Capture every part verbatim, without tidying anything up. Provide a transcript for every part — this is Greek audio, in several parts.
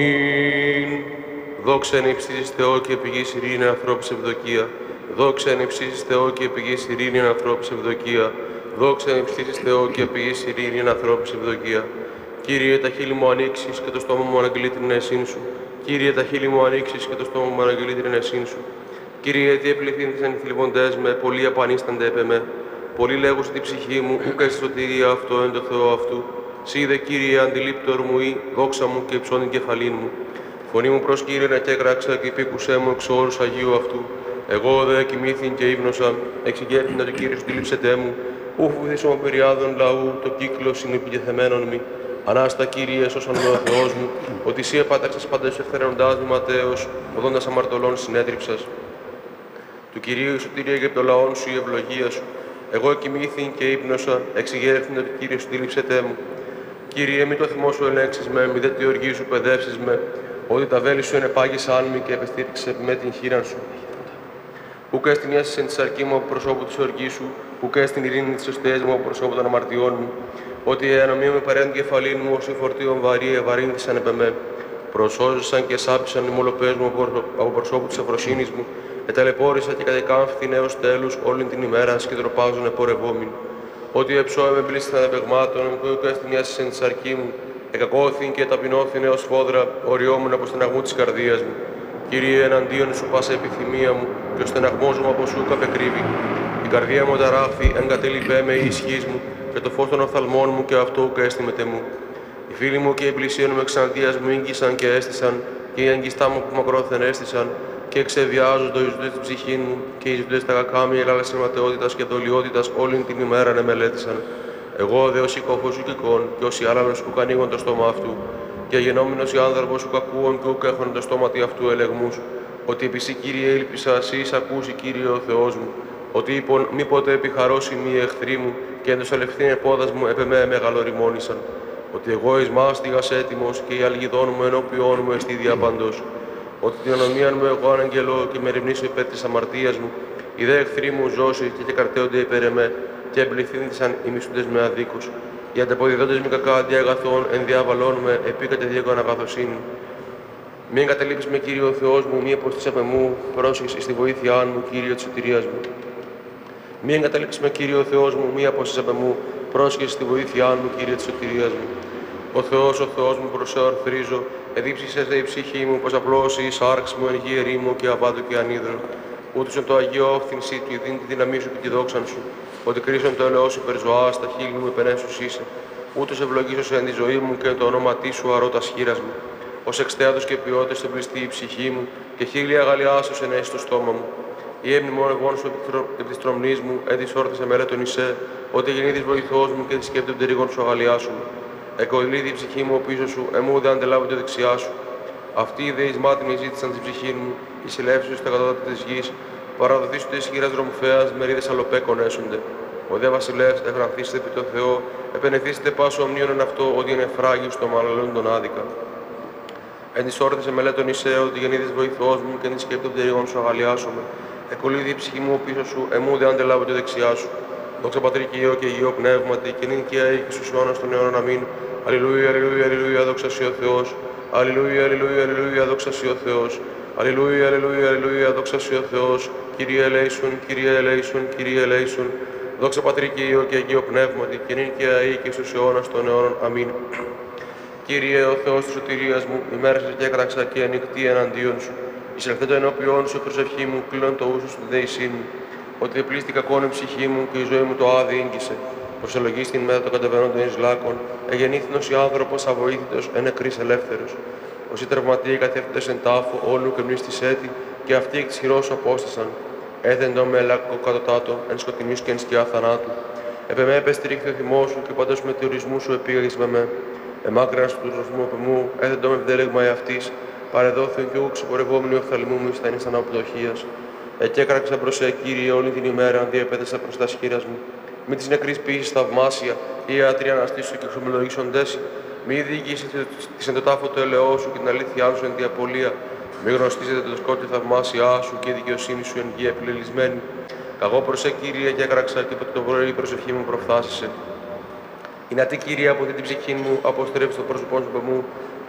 Δόξα εν υψίσεις Θεό και πηγής ειρήνη ανθρώπης ευδοκία. Δόξα εν υψίσεις Θεό και πηγής ειρήνη ανθρώπης ευδοκία. Δόξα εν υψίσεις Θεό και πηγής ειρήνη ανθρώπης ευδοκία. Κύριε, τα χείλη μου ανοίξεις και το στόμα μου αναγγελεί την αισίν σου. Κύριε, τα χείλη μου ανοίξεις και το στόμα μου αναγγελεί την αισίν σου. Κύριε, τι επληθύνθησαν οι θλιβοντές με, πολλοί απανίστανται επ' εμέ. Πολλοί λέγουν στην ψυχή μου, ούκα στη σωτηρία αυτό εν το Θεό αυτού. Σύ δε, Κύριε, αντιλήπτορ μου ή δόξα μου και υψώνει κεφαλήν μου. Φωνή μου προς Κύριε να κέκραξα και υπήκουσέ μου εξ όρους Αγίου αυτού. Εγώ δε κοιμήθην και ύπνωσα, εξηγέρθην ότι Κύριε σου τήληψετέ μου. Ου φουθήσω περιάδων λαού, το κύκλο συνεπικεθεμένων μη. Ανάστα, Κύριε, σώσον με ο Θεός μου, ότι εσύ επάταξας παντές ευθερεοντάς μου Ματέος, οδόντας αμαρτωλών συνέτριψας. Του Κυρίου η σωτηρία και το λαόν σου η ευλογία σου. Εγώ κοιμήθην και ύπνωσα, εξηγέρθην ότι Κύριε σου τήληψετέ μου. Κύριε, μη το θυμό σου ελέγξεις με, μη δε τη οργή σου παιδεύσεις με, ότι τα βέλη σου ενεπάγησαν μη και επεστήριξε με την χείραν σου. Ούκα εστινίασες εν τη σαρκή μου από προσώπου της οργής σου, ούκα εστιν ειρήνη της οστιαίας μου από προσώπου των αμαρτιών μου, ότι η ανομία με παρέαν κεφαλήν μου ως η φορτίων βαρύ ευαρύνθησαν επ' εμέ. Προσώζησαν και σάπησαν οι μολοπές μου από προσώπου της αφροσύνης μου, εταλαιπώρησα και κατεκάμφθην έως τέλους όλην την ημέρα σκητροπάζουν επορευόμην. Ότι εψώε με πλήστητα επεγμάτων, που ούκα εστινίασες εν τη σαρκή μου, εκακώθην και ταπεινώθην έως φόδρα, οριόμουν από στεναγμού της καρδίας μου. Κύριε, εναντίον σου πάσα επιθυμία μου, και ο στεναγμός μου από σου καπεκρύβει. Η καρδία μου ταράχθη, εγκατέλειπέ με η ισχύς μου, και το φως των οφθαλμών μου και αυτό ούκα έστιμετε μου. Οι φίλοι μου και οι πλησίον μου εξαντίας μου ήγγισαν και έστησαν, και οι αγγιστά μου που μακρόθεν έστησαν, και εξεβιάζονται οι ζητές της ψυχήν μου, και οι ζητές τα κακά μου, οι ελάλες αιματαιότητας και δολιότητας όλην την ημέρα ναι μελέτησαν. Εγώ δε ως οικόφος σου κικών, και ως οι άλλανος που ανοίγουν το στόμα αυτού, και γενόμενος οι άνδραβος σου κακούων και ούκα έχουν το στόματι αυτού ελεγμούς, ότι επί σύ, Κύριε, ήλπισα, εσύ εις ακούσει, Κύριε, ο Θεός μου, ότι είπον μη ποτέ επιχαρώσει μη εχθροί μου, και εν τους αλευθύν επόδας μου επ' εμέ μεγαλοριμόνησαν. Ότι εγώ εις μάστιγας έτοιμος και η αλγιδόν μου ενώπιόν μου εστί διαπαντός. Ότι την ανομίαν μου εγώ αναγγελώ και με ρημνήσω υπέρ της αμαρτίας μου, οι δε εχθροί μου ζώσει και καρτέονται υπέρ εμέ, και εμπληθύνθησαν οι μισούντες με αδίκους. Οι ανταποδιδόντες μη κακά αντί αγαθών εν διάβαλόν με επί κατεδίωκον αγαθοσύνη. Μη εγκαταλείπεις με, Κύριε ο Θεός μου, μη αποστείς απ' εμού, πρόσεχες εις τη βοήθειά μου, Κύριε της σωτηρίας μου. Μη εγκαταλείψεις με, Κύριε ο Θεός μου, μη αποστείς απ' εμού, πρόσεχες στη βοήθειά μου, Κύριε της σωτηρίας μου. Ο Θεός, ο Θεός μου, προς σε ορθρίζω, εδίψησες δε η ψυχή μου, πως απλώσει η σάρξ μου εν γη ερήμου και αβάτου και ανίδρο. Ούτως εν το Αγίο όφθηνσι του ειδήν τη δύναμή σου και τη δόξαν σου, ότι κρίσον το ελαιό σου περζωά, στα χείλη μου επενέσους είσαι. Ούτως ευλογήσω εν τη ζωή μου και εν το όνοματί σου αρώτας χείρας μου. Ως εξτέατος και ποιότητες στον πληστή η ψυχή μου, και χίλια αγαλιάσεως εν έσει το στόμα μου. Η έμνη μόνο εγώ σου επί της τρομνής μου, έδις όρθισε μέλε τον Ισέ, ότι γεννήθης βοηθός μου και τη σκέπτονται ρίγων σου αγαλιάσου. Εκοηλίδη η ψυχή μου ο πίσω σου, εμού δε αντελάβει το δεξιά σου. Αυτοί οι δε εις μάτιν ζήτησαν τη ψυχή μου, οι συλλεύσεις στα κατώτατα της γης, παραδοθήσονται εις χείρας δρομφέας, μερίδες αλοπέκων έσονται. Ο δε βασιλεύς ευγανθήσετε επί το Θεό, επενεθήσετε πάσο ομνίον εν αυτό, ότι είναι φράγιος το μαλλον τον άδικα. Εν της όρθισε μελέ τον Ισέ, ότι γεννήθης βοηθός μου και εν τη σκέπτονται ρίγων σου αγαλιάσομαι. Εκοηλίδη η ψυχή μου ο πίσω σου, εμού δε αντελάβει το δεξιά σου. Δόξα Πατρί και Υιό και Υιό Πνεύματι, και νυν και αεί και στους αιώνας των αιώνων. Αμήν. Αλληλούια, αλληλούια, αλληλούια, δόξα σοι ο Θεός. Αλληλούια, αλληλούια, αλληλούια, δόξα σοι ο Θεός. Αλληλούια, αλληλούια, αλληλούια, δόξα σοι ο Θεός. Κύριε ελέησον, Κύριε ελέησον, Κύριε ελέησον. Δόξα Πατρί και Υιό και Υιό Πνεύματι, και νυν και αεί και στους αιώνας των αιώνων. Αμήν. Κύριε, ο Θεός της σωτηρίας μου, ημέρασε και έκραξα και ανοιχτή εναντίον σου. Εισελθέτω ενώπιόν σου, προσευχή μου, κλείνον το ούσο στην δεησή μου. Ότι επλήστη κακόν η ψυχή μου και η ζωή μου το άδει ήγγισε. Προσελογίστην μετά των κατεβαίνοντων εις λάκων, εγεννήθηνος η άνθρωπος αβοήθητος, εν νεκρής ελεύθερος. Όσοι τραυματίοι κατεύθυντες εν τάφο, όλου και μνήστης έτη, και αυτοί εκ της χειρός σου απόστασαν. Έθεντο με ελάκκο κατωτάτο, εν σκοτεινίους και εν σκιά θανάτου. Επ' εμέ επεστηρίχθη ο θυμός σου και παντός με τιορισμού σου επήγαγες με με. Εμάκρυνας του τροφμού επ' εμού, έθεντο με βδέλεγμα εαυτής, παρεδόθην και ούξ πορευόμενοι οφθαλμού μου εις τα ίνισταν αποδοχίας. Εκέκραξα προς σε, Κύριε, όλη την ημέρα, αντί επέθεσα προς τα σχήρας μου. Μη της νεκρής ποιήσης θαυμάσια, ή ιατροί αναστήσου και εξομολογήσοντες. Μη διοικήσετε της εν το τάφο το ελαιό σου και την αλήθειά σου εν τη απολία. Μη γνωστίζετε το σκότι θαυμάσια σου και η δικαιοσύνη σου εν γη επιλελισμένη. Καγώ προς σε, Κύριε, και έκραξα και το πρωί η προσευχή μου προφθάσισε. Η νατή, Κύριε, από την ψυχή μου, αποστρέψει το πρόσωπό σου από μου,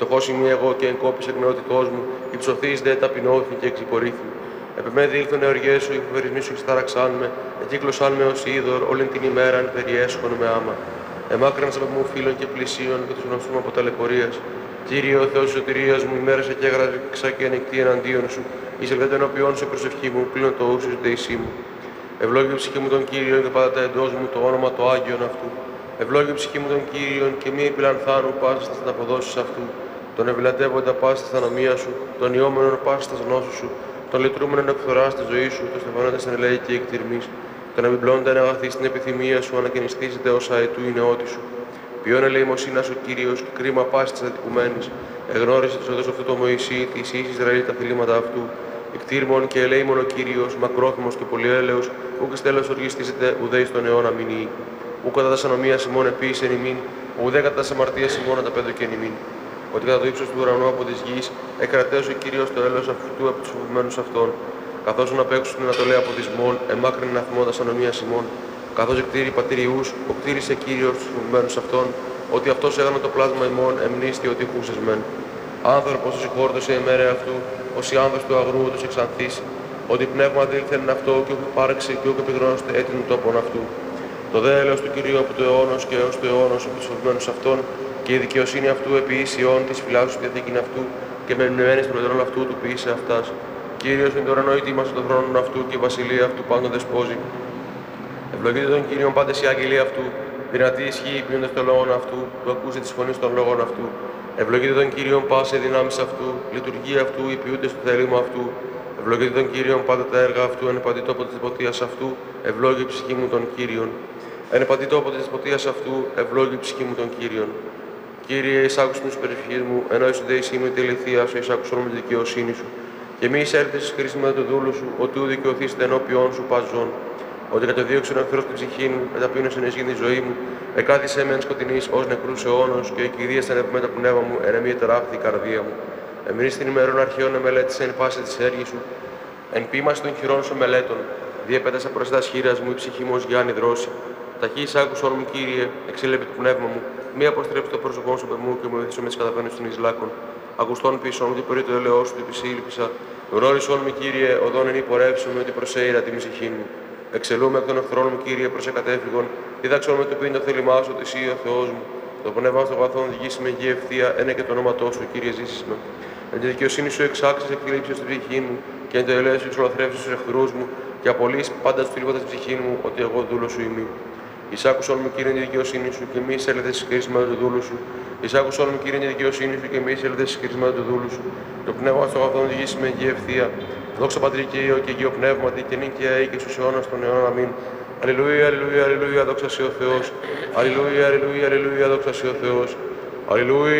Φτωχός είμαι εγώ και εγκόπης εκ νεότητός μου, υψωθείς δε ταπεινώθη και εξυπορήθη. Επεμέδη ήλθον εωργές σου, οι φοβερισμοί σου εξτάραξάν με, εκύκλωσάν με ως είδωρ, όλην την ημέραν περιέσχον με άμα. Εμάκρυνας από μου φίλων και πλησίων και τους γνωστούν από ταλαιπωρίας. Κύριε ο Θεός της σωτηρίας μου, ημέρεσα και έγραψα και ανοιχτή εναντίον σου, εισελθέτω ενώπιόν σου η προσευχή μου, πλήνω το ούσου δεησή μου. Ευλόγη ψυχή μου τον Κύριον και πάντα τα εντός μου το όνομα το Άγιον αυτού. Ευλόγη ψυχή μου τον Κύριον και μη επιλανθάνου πάσα στα αποδόσεις αυτού. Τον ευλατεύοντα πάσα στα νομία σου, τον ιόμενον πάσα στα γνώσου σου, τον λυτρούμενον εκφθορά στη ζωή σου, τον στεφανόντα στην ελέη και εκτιρμής, τον εμπιπλώνοντα εν αγαθή στην επιθυμία σου, ανακαινιστίζεται ως αετού η νεότη σου. Ποιόν ελεημοσύνας ο Κύριος και κρίμα πάσης της αντικουμένης, εγνώρισε τους οδούς αυτού το Μωυσή, της ίσης Ισραήλ τα θυλήματα αυτού. Εκτήρμον και ελεήμον ο Κύριος, μακρόθυμος και πολυέλεος, ου και στέλος οργιστίζεται ουδέ εις τον αιώνα μηνύει. Ου κατά τα ανομίας ημών επίησεν ημίν, ουδέ κατά τα αμαρτίας ημών ανταπέδωκεν ημίν. Ότι κατά το ύψος του ουρανού από της γης, εκρατέωσε ο Κύριος το έλεος αυτού από τους φοβημένους αυτών. Καθώς να παίξουν την Ανατολή από δυσμών, εμάκρυνε αθμώντας ανομίας ημών. Καθώς εκτήρη πατηριούς, ο κτήρισε Κύριος τους φοβημένους αυτών, ότι αυτός έγανε το πλάσμα ημών, εμνίστη ότι χούσες μεν. Άνθρωπος ο συγχώρτωσε η μέρα αυτού, ως η άνδρος του αγρού τους εξανθήσει, ότι πνεύμα δήλθεν αυτό και όπου υπάρξει και όπου επιγνώστε έτοιμο τόπον αυτού. Το δε έλεος του Κυρίου από το αιώνος και έως το αιώνος από τους φοβημένους αυτών, και η δικαιοσύνη αυτού επί ίσιον της φυλάσσου στη διαθήκην αυτού, και με μνημένης των μετρών αυτού του ποιήσε αυτάς. Κύριος με το ουρανό ητήμασε των χρόνων αυτού και η βασιλεία αυτού πάντων δεσπόζει. Ευλογείτε τον Κύριον πάντες οι άγγελοι αυτού, δυνατή ισχύει ποιούντες των λόγων αυτού, που ακούσε τη φωνή των λόγων αυτού. Ευλογείτε τον Κύριον πάσε δυνάμεις αυτού, λειτουργία αυτού, οι ποιούντες του θέλημα αυτού. Ευλογείτε τον Κύριον πάντα τα έργα αυτού, εν επαντή τόπο της δεσποτείας αυτού, ευλόγη η ψυχή μου τον Κύριον. Εν επαντή τόπο της δεσποτείας αυτού, ευλόγη η ψυχή μου τον Κύριον. Κύριε, εισάκουσον τους περιφυγείς μου, ενώ εις ουδέησή μου η τεληθεία σου, εισάκουσον με τη δικαιοσύνη σου. Και μη εισέλθεις εις χρήση με του δούλου σου, ότι ου δικαιωθήσετε ενώπιον σου παζών. Ότι κατεδίωξε ο εχθρός την ψυχή μου, μεταπείνωσεν εις γην τη ζωή μου, εκάθισε με εν σκοτεινής ως νεκρούς αιώνος, και εκηδίασαν επί το πνεύμα μου, εν εμή τεράχθη η καρδία μου. Εμείς την ημέρων αρχαίων εμελέτησε εν πάση της έργης σου, εν ποίμαση των χειρών σου μελέτων, διέπετασα προς τα σχήρας μου η ψυχή μου ως Γιάννη δρόση. Ταχύ άκουσον μου, Κύριε, εξήλεπε το πνεύμα μου, μη αποστρέψει το πρόσωπό σου μου και μου βοηθήσω με τις καταπαίνεις των Ισλάκων. Ακουστών πίσω μου, την πορεία του ελαιός σου, την επισήλπισα. Γνώρισον μου, Κύριε, οδόν εν υπορεύσω με ότι προσέειρα τη ψυχή μου. Εξελούμε εκ των εχθρών μου, Κύριε, προς εκατέφυγον. Δίδαξον με το πίν το θέλημά σου, ότι εσύ ο Θεός μου. Το πνεύμα στο βαθόν οδηγήσει με γη ευθεία, ένα και το όνοματό σου, Κύριε, ζήσεις με. Εν τη δικαιοσύνη σου εξάξεις εκκλήψεις στην ψυχή μου, και εν το ελέη σου εξολαθρεύσεις τους εχθρούς μου, και απολύεις πάντα του τυλίγοντα τη ψυχή μου, ότι εγώ δούλο σου είμαι. Εισάκουσον μου, Κύριε, τη δικαιοσύνη σου, και μη εισέλθες εις κρίσματα του δούλου σου. Εισάκουσον μου, Κύριε, τη δικαιοσύνη σου, και μη εισέλθες εις κρίσματα του δούλου σου. Το πνεύμα στο βαθόν οδηγήσει με γη ευθεία. Δόξα Πατρί και Υιό και Αγίο Πνεύματι, και νυν και αεί και στους αιώνας των αιώνων. Αμήν. Αλληλούια, αλληλούια, αλληλούια, δόξα σε ο Θεός. Αλληλούια, αλληλούια, αλληλούια, δόξα σε ο Θεός. Αλληλούια.